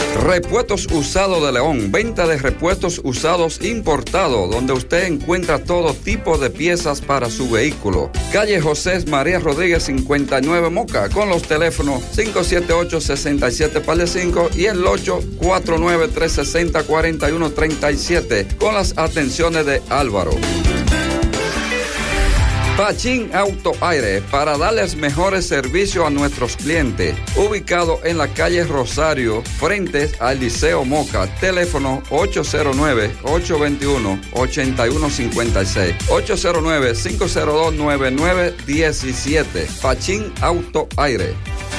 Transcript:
Repuestos Usados de León, venta de repuestos usados importados, donde usted encuentra todo tipo de piezas para su vehículo. Calle José María Rodríguez 59 Moca, con los teléfonos 578-67-5 y el 849-360-4137, con las atenciones de Álvaro. Pachín Auto Aire, para darles mejores servicios a nuestros clientes. Ubicado en la calle Rosario, frente al Liceo Moca. Teléfono 809-821-8156. 809-502-9917. Pachín Auto Aire.